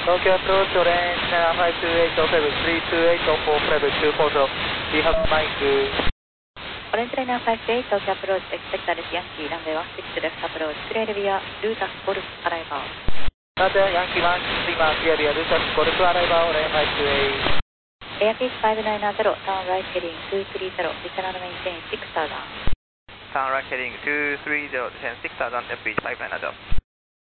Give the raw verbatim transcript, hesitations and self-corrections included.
Tokyo approach orange nine five two eight oh seven three two eight oh four private two four zero. Do you have mic? Orange liner five two eight Tokyo approach expected Yankee runway one six left approach clear via Lutas Golf arrival. Roger, Yankee one Lima clear via Lutas Golf arrival orange five two eight. Airbus five nine zero turn right heading two three zero descend and maintain six thousand. Turn right heading two three zero descend six thousand F H five nine zero.